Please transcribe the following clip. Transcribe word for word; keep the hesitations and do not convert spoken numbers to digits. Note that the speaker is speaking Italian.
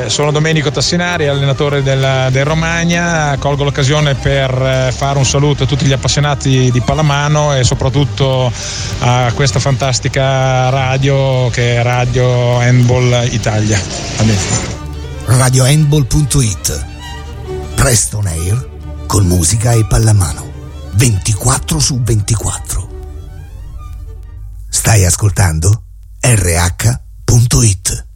sono Domenico Tassinari, allenatore del, del Romagna. Colgo l'occasione per fare un saluto a tutti gli appassionati di pallamano e soprattutto a questa fantastica radio che è Radio Handball Italia. radio handball punto it, presto on air con musica e pallamano ventiquattro su ventiquattro. Stai ascoltando R H punto it.